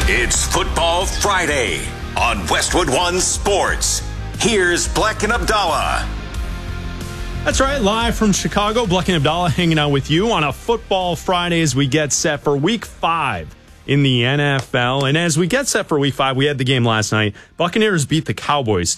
It's Football Friday on Westwood One Sports. Here's Bleck and Abdallah. That's right, live from Chicago, Bleck and Abdallah hanging out with you on a Football Friday as we get set for Week 5 in the NFL. And as we get set for Week 5, we had the game last night. Buccaneers beat the Cowboys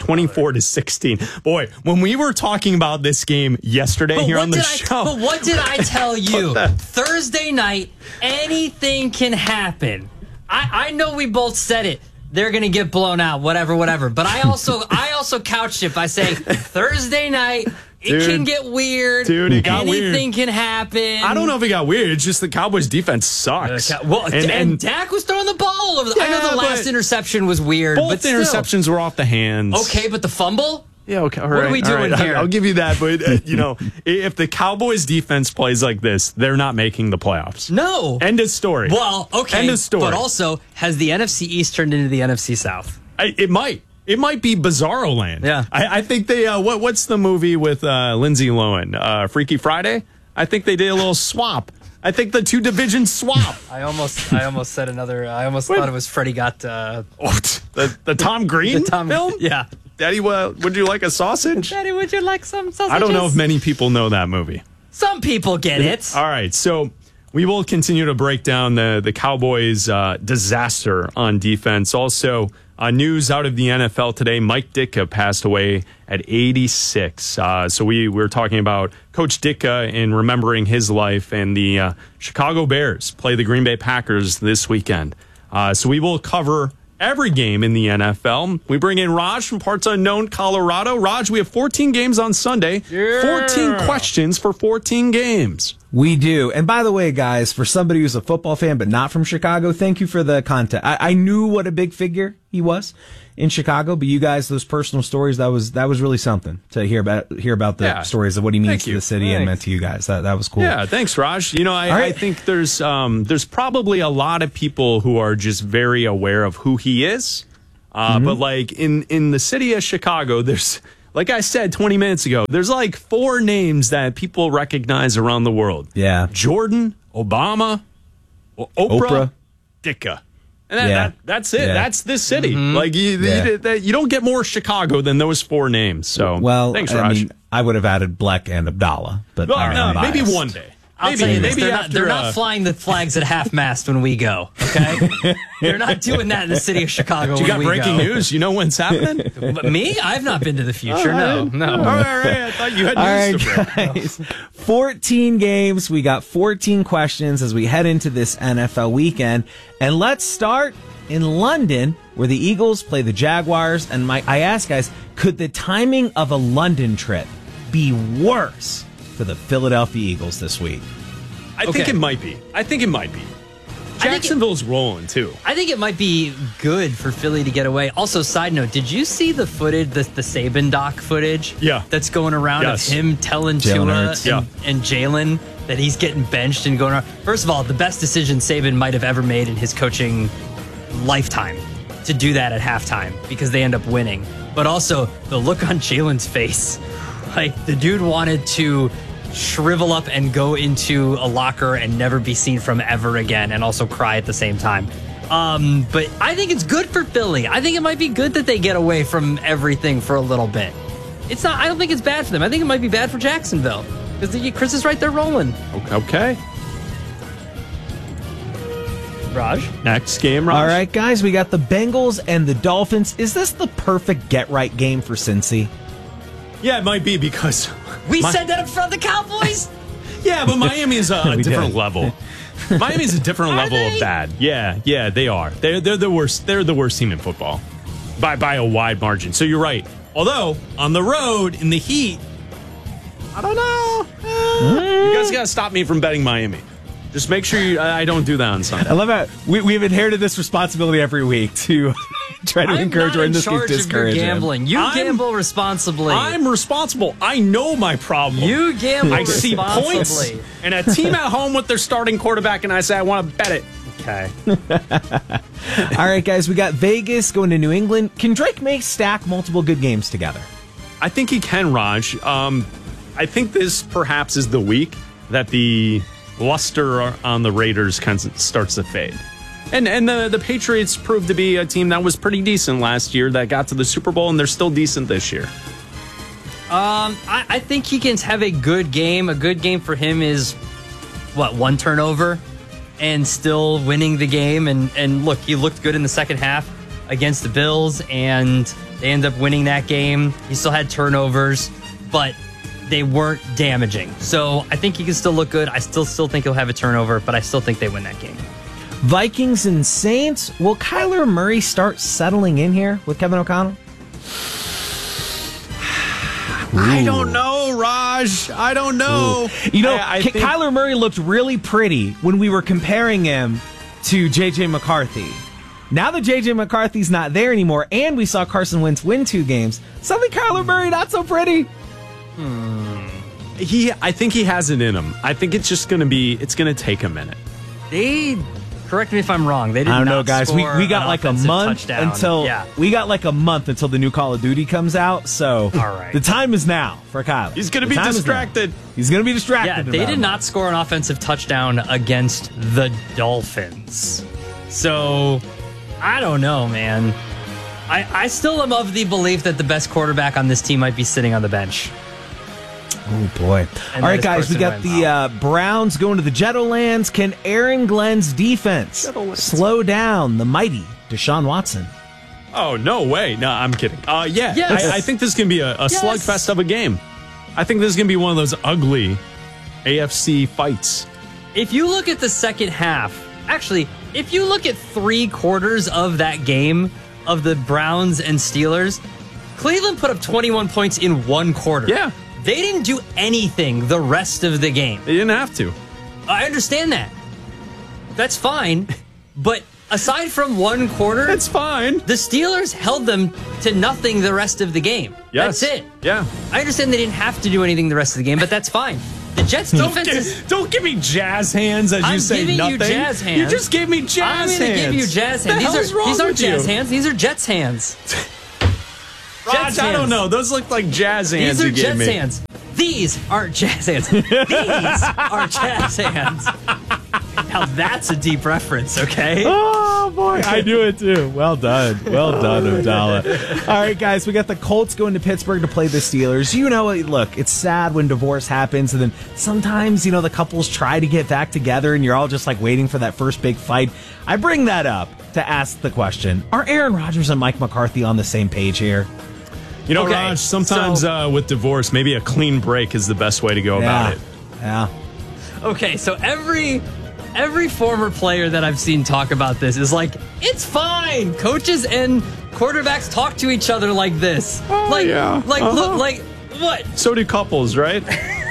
24-16. Boy, when we were talking about this game yesterday on the show. But what did I tell you? Thursday night, anything can happen. I know we both said it. They're going to get blown out, whatever. But I also couched it by saying Thursday night, it can get weird. Dude, it got weird. Anything can happen. I don't know if it got weird. It's just the Cowboys' defense sucks. And Dak was throwing the ball all over. I know the last interception was weird. Both interceptions were off the hands. Okay, but the fumble? Yeah, okay. All right, what are we doing here? I'll give you that. But, if the Cowboys' defense plays like this, they're not making the playoffs. No. End of story. Well, okay. End of story. But also, has the NFC East turned into the NFC South? It might. It might be Bizarro Land. Yeah. I think they, what's the movie with Lindsay Lohan? Freaky Friday? I think they did a little swap. I think the two divisions swap. I almost said another. I almost thought it was Freddie got the Tom Green film. Yeah, Daddy, would you like a sausage? Daddy, would you like some sausages? I don't know if many people know that movie. Some people get it. All right, so we will continue to break down the Cowboys' disaster on defense. Also, news out of the NFL today: Mike Ditka passed away at 86. So we were talking about Coach Ditka and remembering his life, and the Chicago Bears play the Green Bay Packers this weekend. So we will cover every game in the NFL. We bring in Raj from Parts Unknown, Colorado. Raj, we have 14 games on Sunday. Yeah. 14 questions for 14 games. We do. And by the way, guys, for somebody who's a football fan but not from Chicago, thank you for the content. I knew what a big figure he was in Chicago, but you guys, those personal stories, that was really something to hear about the stories of what he means to the city and meant to you guys. That was cool. Yeah, thanks, Raj. I think there's probably a lot of people who are just very aware of who he is. But like in the city of Chicago, there's, like I said 20 minutes ago, there's like 4 names that people recognize around the world. Yeah. Jordan, Obama, Oprah. Ditka. And that's it. Yeah. That's this city. Mm-hmm. Like you don't get more Chicago than those 4 names. So thanks, Raj. I would have added Bleck and Abdallah, but maybe one day. I'll tell you this, they're not flying the flags at half-mast when we go, okay? They're not doing that in the city of Chicago when we go. You got breaking news? You know when it's happening? Me? I've not been to the future, no. All right. I thought you had news to break. Guys, 14 games. We got 14 questions as we head into this NFL weekend. And let's start in London, where the Eagles play the Jaguars. And I ask, guys, could the timing of a London trip be worse for the Philadelphia Eagles this week? I think it might be. Jacksonville's rolling, too. I think it might be good for Philly to get away. Also, side note, did you see the footage, the Saban doc footage? Yeah. That's going around of him telling Tua and Jalen that he's getting benched and going around. First of all, the best decision Saban might have ever made in his coaching lifetime to do that at halftime because they end up winning. But also, the look on Jalen's face. Like, the dude wanted to shrivel up and go into a locker and never be seen from ever again and also cry at the same time. But I think it's good for Philly. I think it might be good that they get away from everything for a little bit. It's not. I don't think it's bad for them. I think it might be bad for Jacksonville because Chris is right there rolling. Okay. Raj? Next game, Raj. All right, guys, we got the Bengals and the Dolphins. Is this the perfect get-right game for Cincy? Yeah, it might be because... We said that up front of the Cowboys? Yeah, but Miami is a different level. Miami's a different level of bad. Yeah, they are. They're the worst. They're the worst team in football by a wide margin. So you're right. Although, on the road, in the heat, I don't know. You guys got to stop me from betting Miami. Just make sure I don't do that on Sunday. I love how we've inherited this responsibility every week to try to encourage or in this case discourage gambling. You gamble responsibly. I'm responsible. I know my problem. You gamble responsibly. I see points and a team at home with their starting quarterback, and I say I want to bet it. Okay. All right, guys, we got Vegas going to New England. Can Drake May stack multiple good games together? I think he can, Raj. I think this perhaps is the week that the luster on the Raiders kind of starts to fade. And the Patriots proved to be a team that was pretty decent last year that got to the Super Bowl, and they're still decent this year. I think he can have a good game. A good game for him is, one turnover and still winning the game. And look, he looked good in the second half against the Bills, and they ended up winning that game. He still had turnovers, but they weren't damaging. So I think he can still look good. I still think he'll have a turnover, but I still think they win that game. Vikings and Saints. Will Kyler Murray start settling in here with Kevin O'Connell? I don't know, Raj. I don't know. You know, I think Kyler Murray looked really pretty when we were comparing him to J.J. McCarthy. Now that J.J. McCarthy's not there anymore, and we saw Carson Wentz win 2 games, suddenly Kyler Murray not so pretty. I think he has it in him. I think it's just going to take a minute. Correct me if I'm wrong. They did I don't not know, guys. We got like a month until until the new Call of Duty comes out. So all right. The time is now for Kyler. He's going to be distracted. He's going to be distracted. Yeah, they did not score an offensive touchdown against the Dolphins. So I don't know, man. I still am of the belief that the best quarterback on this team might be sitting on the bench. Oh, boy. All right, guys, we got the Browns going to the Jettolands. Can Aaron Glenn's defense slow down the mighty Deshaun Watson? Oh, no way. No, I'm kidding. Yeah, yes. I think this is going to be a slugfest of a game. I think this is going to be one of those ugly AFC fights. If you look at the second half, actually, if you look at 3 quarters of that game of the Browns and Steelers, Cleveland put up 21 points in 1 quarter. Yeah. They didn't do anything the rest of the game. They didn't have to. I understand that. That's fine. But aside from 1 quarter, it's fine. The Steelers held them to nothing the rest of the game. Yes. That's it. Yeah. I understand they didn't have to do anything the rest of the game, but that's fine. The Jets defense Don't give me jazz hands as you say nothing. I'm giving you jazz hands. You just gave me jazz hands. I'm going to give you jazz hands. These aren't jazz hands. These are Jets hands. Raj, I don't know. Those look like jazz hands. These are you gave Jets me. hands. These aren't jazz hands. These are jazz hands. Now that's a deep reference, okay? Oh, boy. I knew it, too. Well done. Well done, Abdallah. All right, guys, we got the Colts going to Pittsburgh to play the Steelers. You know, look, it's sad when divorce happens, and then sometimes, the couples try to get back together, and you're all just, waiting for that first big fight. I bring that up to ask the question, are Aaron Rodgers and Mike McCarthy on the same page here? Raj, sometimes with divorce, maybe a clean break is the best way to go about it. Yeah. Okay, so every former player that I've seen talk about this is like, it's fine. Coaches and quarterbacks talk to each other like this. Look, what? So do couples, right?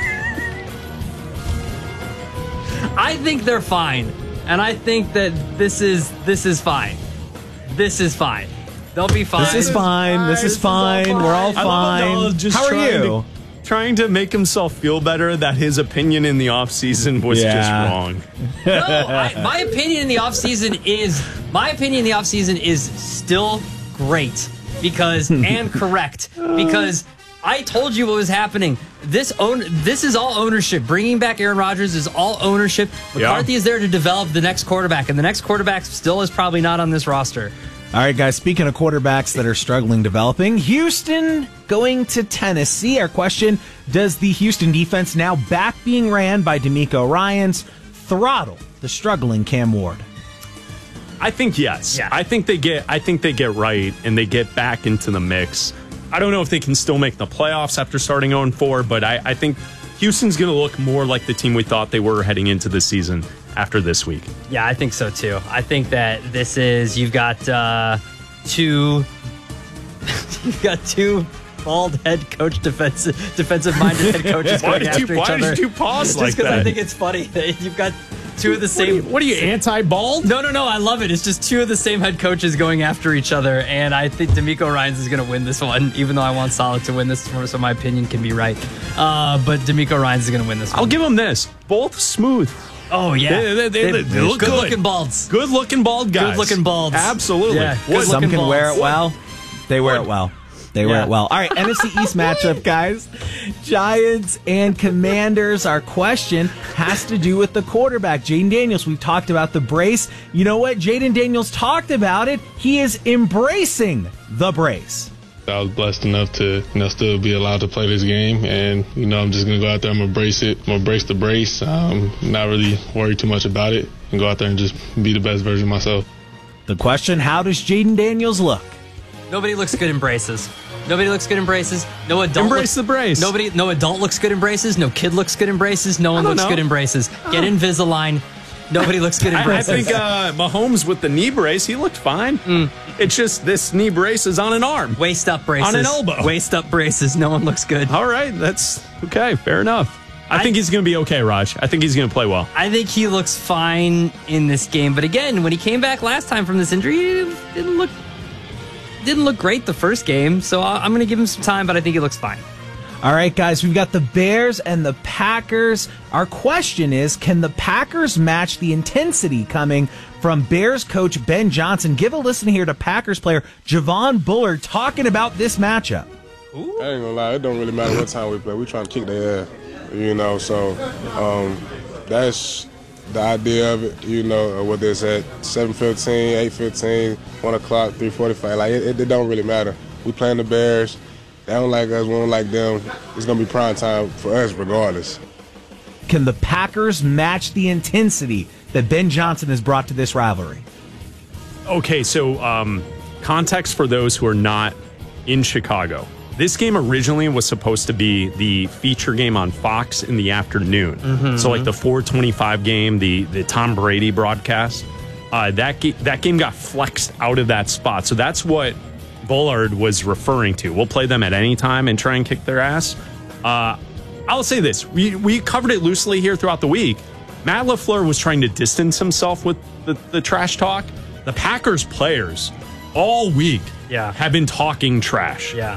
I think they're fine. And I think that this is fine. This is fine. They'll be fine. This is fine. This is fine. We're all fine. How are you? Trying to make himself feel better that his opinion in the offseason was just wrong. No, my opinion in the offseason is still great and correct because I told you what was happening. This is all ownership. Bringing back Aaron Rodgers is all ownership. McCarthy is there to develop the next quarterback, and the next quarterback still is probably not on this roster. All right, guys, speaking of quarterbacks that are struggling developing, Houston going to Tennessee. Our question, does the Houston defense, now back being ran by DeMeco Ryans, throttle the struggling Cam Ward? I think yes. Yeah. I think they get right and they get back into the mix. I don't know if they can still make the playoffs after starting 0-4, but I think Houston's going to look more like the team we thought they were heading into the season after this week. Yeah, I think so too. I think that you've got two bald head coach defensive minded head coaches going after each other. Why did you pause like that? Just because I think it's funny that you've got two of the same. What are you, anti-bald? No. I love it. It's just two of the same head coaches going after each other, and I think DeMeco Ryans is going to win this one, even though I want Saleh to win this, so my opinion can be right. But DeMeco Ryans is going to win this one. I'll give him this. Both smooth. Oh, yeah. They look good. Good-looking balds. Good-looking bald guys. Good-looking balds. Absolutely. Yeah, some can wear it well. They wear it well. They wear it well. All right, NFC East matchup, guys. Giants and Commanders. Our question has to do with the quarterback, Jayden Daniels. We've talked about the brace. You know what? Jayden Daniels talked about it. He is embracing the brace. I was blessed enough to, still be allowed to play this game. And, I'm just going to go out there. I'm going to brace it. I'm going to brace the brace. Not really worry too much about it. And go out there and just be the best version of myself. The question, how does Jayden Daniels look? Nobody looks good in braces. Nobody looks good in braces. No adult Embrace the brace. No adult looks good in braces. No kid looks good in braces. No one looks good in braces. Get Invisalign. Nobody looks good in braces. I think Mahomes with the knee brace, he looked fine. It's just this knee brace is on an arm. Waist up braces. On an elbow. Waist up braces. No one looks good. All right, that's okay. Fair enough. I think he's going to be okay, Raj. I think he's going to play well. I think he looks fine in this game. But again, when he came back last time from this injury, he didn't look great the first game. So I'm going to give him some time, but I think he looks fine. All right, guys, we've got the Bears and the Packers. Our question is, can the Packers match the intensity coming from Bears coach Ben Johnson? Give a listen here to Packers player Javon Bullard talking about this matchup. I ain't gonna lie, it don't really matter what time we play. We trying to kick their ass, so that's the idea of it, whether it's at 7:15, 8:15, 1 o'clock, 3:45, like it don't really matter. We playing the Bears. They don't like us, we don't like them. It's going to be prime time for us regardless. Can the Packers match the intensity that Ben Johnson has brought to this rivalry? Okay, so context for those who are not in Chicago. This game originally was supposed to be the feature game on Fox in the afternoon. So like the 4:25 game, the Tom Brady broadcast, that game got flexed out of that spot. So that's what Bullard was referring to. We'll play them at any time and try and kick their ass. I'll say this. We covered it loosely here throughout the week. Matt LaFleur was trying to distance himself with the trash talk. The Packers players all week have been talking trash. Yeah.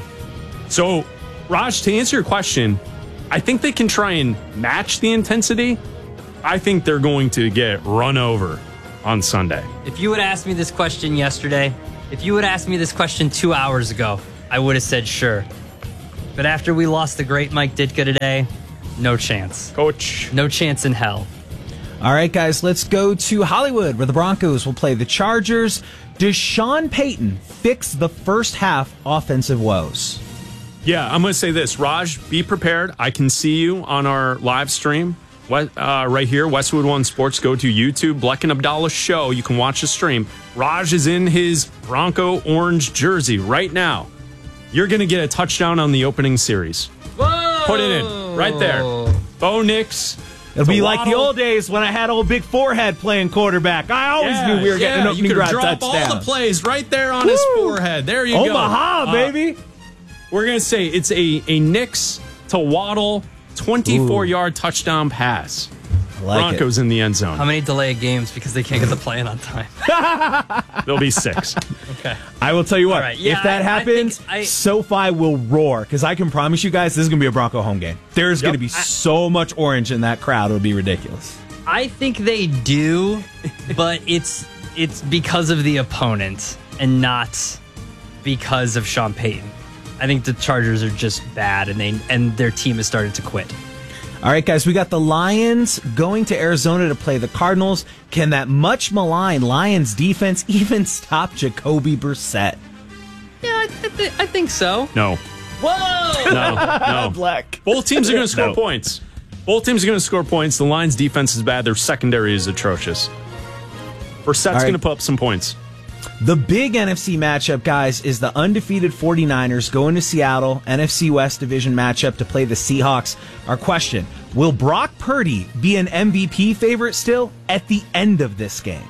So, Raj, to answer your question, I think they can try and match the intensity. I think they're going to get run over on Sunday. If you had asked me this question yesterday, if you had asked me this question 2 hours ago, I would have said sure. But after we lost the great Mike Ditka today, no chance. Coach. No chance in hell. All right, guys, let's go to Hollywood, where the Broncos will play the Chargers. Does Sean Payton fix the first half offensive woes? Yeah, I'm going to say this. Raj, be prepared. I can see you on our live stream right here, Westwood One Sports. Go to YouTube, Bleck and Abdallah Show. You can watch the stream. Raj is in his Bronco orange jersey right now. You're going to get a touchdown on the opening series. Whoa! Put it in right there. Bo Nix. It'll be like the old days when I had old Big Forehead playing quarterback. I always knew we were getting an opening drive touchdown. You could drop all the plays right there on his forehead. There you go. Omaha, baby. We're going to say it's a Nix to Waddle 24-yard touchdown pass. Like Broncos in the end zone. How many delayed games because they can't get the play in on time? There'll be 6. Okay. I will tell you what, right. Yeah, if that happens, SoFi will roar, because I can promise you guys this is going to be a Bronco home game. There's going to be so much orange in that crowd, it'll be ridiculous. I think they do, but it's because of the opponent and not because of Sean Payton. I think the Chargers are just bad, and their team has started to quit. All right, guys, we got the Lions going to Arizona to play the Cardinals. Can that much maligned Lions defense even stop Jacoby Brissett? Yeah, I think so. No. Whoa! No. Black. Both teams are going to score points. Both teams are going to score points. The Lions' defense is bad. Their secondary is atrocious. Brissett's going to put up some points. The big NFC matchup, guys, is the undefeated 49ers going to Seattle, NFC West division matchup to play the Seahawks. Our question, will Brock Purdy be an MVP favorite still at the end of this game?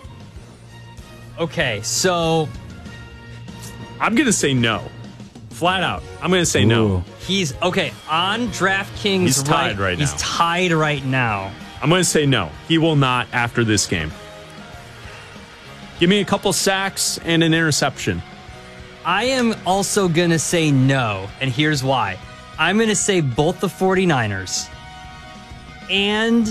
Okay, so I'm going to say no. Flat out. I'm going to say no. He's, okay, on DraftKings. He's tied right now. He's tied right now. I'm going to say no. He will not after this game. Give me a couple sacks and an interception. I am also going to say no, and here's why. I'm going to say both the 49ers and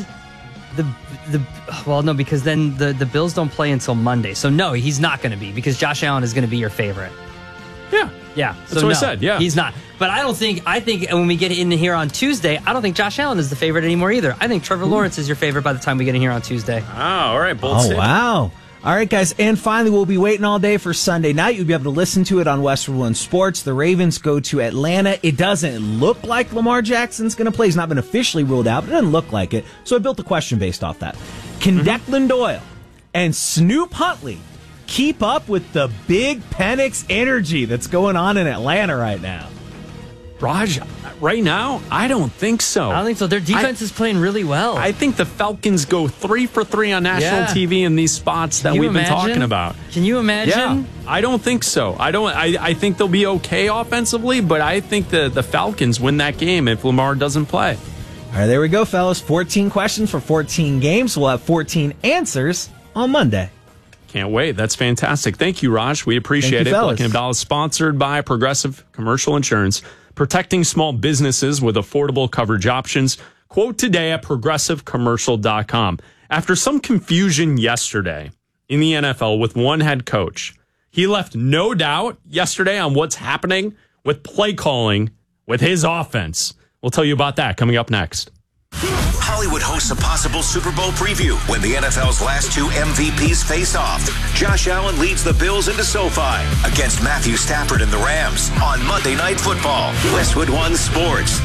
no, because then the Bills don't play until Monday. So no, he's not going to be, because Josh Allen is going to be your favorite. Yeah. Yeah, that's what I said. Yeah, he's not. But I think when we get in here on Tuesday, I don't think Josh Allen is the favorite anymore either. I think Trevor Lawrence is your favorite by the time we get in here on Tuesday. Oh, all right. Wow. All right, guys. And finally, we'll be waiting all day for Sunday night. You'll be able to listen to it on Westwood One Sports. The Ravens go to Atlanta. It doesn't look like Lamar Jackson's going to play. He's not been officially ruled out, but it doesn't look like it. So I built a question based off that. Can Declan Doyle and Snoop Huntley keep up with the big Penix energy that's going on in Atlanta right now? Raj, right now, I don't think so. I don't think so. Their defense is playing really well. I think the Falcons go 3 for 3 on national TV in these spots that we've been talking about. Can you imagine? Yeah, I don't think so. I think they'll be okay offensively, but I think the Falcons win that game if Lamar doesn't play. All right, there we go, fellas. 14 questions for 14 games. We'll have 14 answers on Monday. Can't wait. That's fantastic. Thank you, Raj. We appreciate it. Black & Abdallah is sponsored by Progressive Commercial Insurance, protecting small businesses with affordable coverage options. Quote today at progressivecommercial.com. After some confusion yesterday in the NFL with one head coach, he left no doubt yesterday on what's happening with play calling with his offense. We'll tell you about that coming up next. Hollywood hosts a possible Super Bowl preview when the NFL's last 2 MVPs face off. Josh Allen leads the Bills into SoFi against Matthew Stafford and the Rams on Monday Night Football. Westwood One Sports.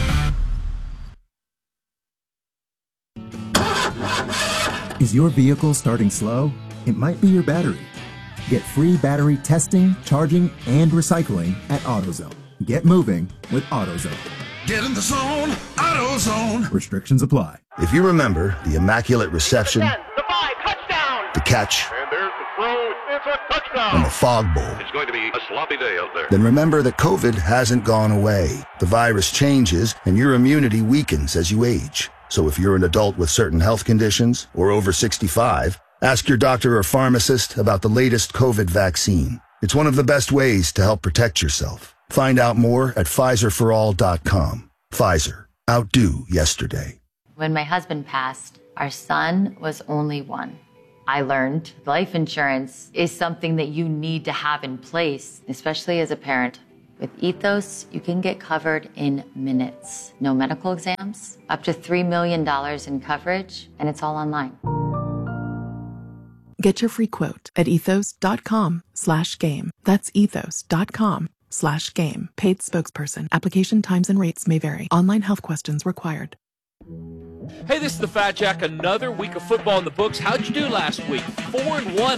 Is your vehicle starting slow? It might be your battery. Get free battery testing, charging, and recycling at AutoZone. Get moving with AutoZone. Get in the zone, AutoZone. Restrictions apply. If you remember the immaculate reception, 10, the 5, touchdown, the catch, and there's the throw, it's a touchdown, and the fog bowl, it's going to be a sloppy day out there. Then remember that COVID hasn't gone away. The virus changes, and your immunity weakens as you age. So if you're an adult with certain health conditions or over 65, ask your doctor or pharmacist about the latest COVID vaccine. It's one of the best ways to help protect yourself. Find out more at PfizerForAll.com. Pfizer. Outdo yesterday. When my husband passed, our son was only 1. I learned life insurance is something that you need to have in place, especially as a parent. With Ethos, you can get covered in minutes. No medical exams, up to $3 million in coverage, and it's all online. Get your free quote at ethos.com/game. That's ethos.com/game. Paid spokesperson. Application times and rates may vary. Online health questions required. Hey, this is the Fat Jack. Another week of football in the books. How'd you do last week? 4-1.